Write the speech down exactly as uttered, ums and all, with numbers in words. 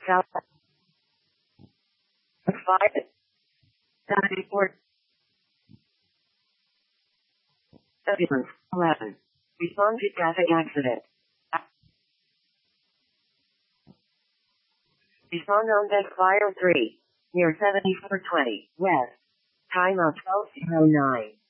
South. Five. ninety-four. Evidence. eleven. Respond to traffic accident. Respond on deck fire three. Near seventy-four twenty. West. Time of twelve oh nine.